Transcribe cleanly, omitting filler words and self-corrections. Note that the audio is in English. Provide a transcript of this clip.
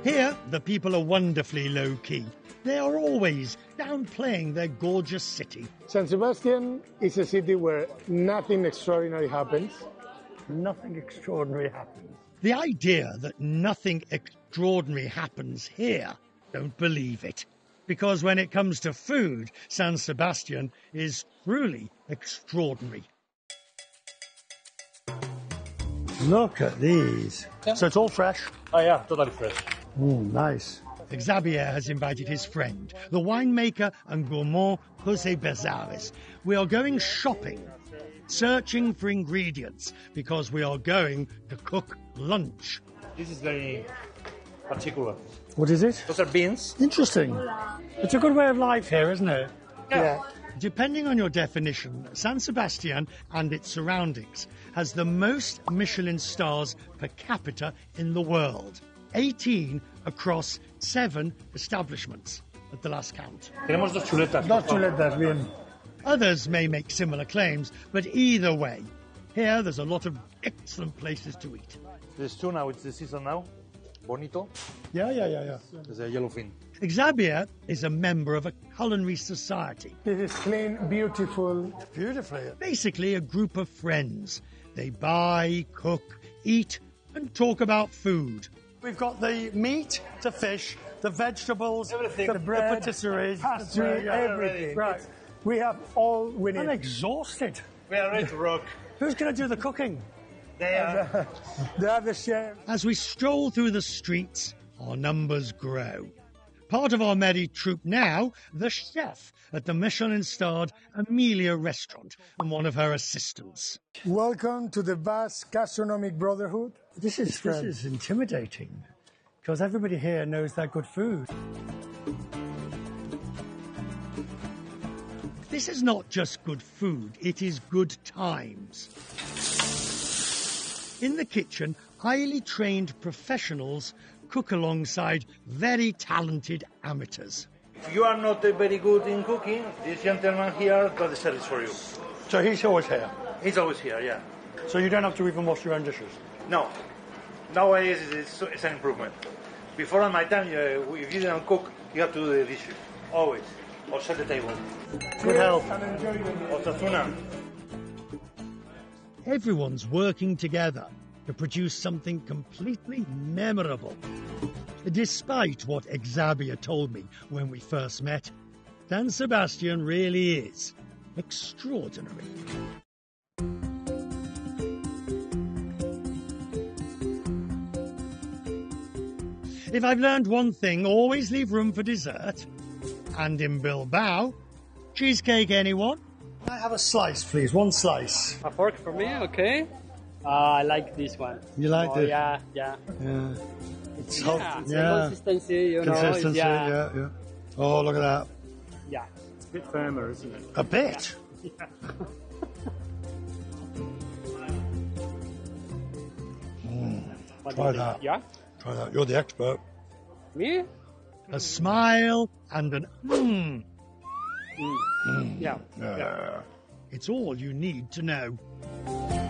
Here, the people are wonderfully low-key. They are always downplaying their gorgeous city. San Sebastian is a city where nothing extraordinary happens. Nothing extraordinary happens. The idea that nothing extraordinary happens here, don't believe it. Because when it comes to food, San Sebastian is truly extraordinary. Look at these. Yeah. So it's all fresh? Oh yeah, totally fresh. Nice. Xavier has invited his friend, the winemaker and gourmand Jose Bezares. We are going shopping, searching for ingredients, because we are going to cook lunch. This is very particular. What is it? Those are beans. Interesting. It's a good way of life here, isn't it? Yeah. Depending on your definition, San Sebastian and its surroundings has the most Michelin stars per capita in the world. 18 across 7 establishments at the last count. Tenemos dos chuletas. Dos chuletas, bien. Others may make similar claims, but either way, here there's a lot of excellent places to eat. There's two now, it's the season now. Bonito. Yeah. There's a yellowfin. Xavier is a member of a culinary society. This is clean, beautiful. Beautifully. Basically a group of friends. They buy, cook, eat, and talk about food. We've got the meat, the fish, the vegetables, Everything. the bread, pastry, everything. Right. We have all we need. I'm exhausted. We are ready to rock. Who's going to do the cooking? They are. They are the chef. As we stroll through the streets, our numbers grow. Part of our merry troupe now, the chef at the Michelin-starred Amelia restaurant and one of her assistants. Welcome to the Basque Gastronomic Brotherhood. This is intimidating, because everybody here knows they're good food. This is not just good food, it is good times. In the kitchen, highly trained professionals cook alongside very talented amateurs. If you are not very good in cooking, this gentleman here does the service for you. So he's always here. He's always here, yeah. So you don't have to even wash your own dishes. No. Nowadays it's an improvement. Before on my time, if you didn't cook, you have to do the dishes. Always. Or set the table. Good health. And enjoy the Osasuna. Everyone's working together to produce something completely memorable. Despite what Xavier told me when we first met, San Sebastian really is extraordinary. If I've learned one thing, always leave room for dessert. And in Bilbao, cheesecake, anyone? Can I have a slice, please? One slice. A fork for me, okay. I like this one. You like it? Yeah. Yeah. It's Yeah, it's yeah. a consistency, you know. Consistency, Yeah. yeah. Oh, look at that. Yeah. It's a bit firmer, isn't it? A bit. What Try do you think? that. Yeah. Try that. You're the expert. Me? A smile and an Yeah. Yeah. It's all you need to know.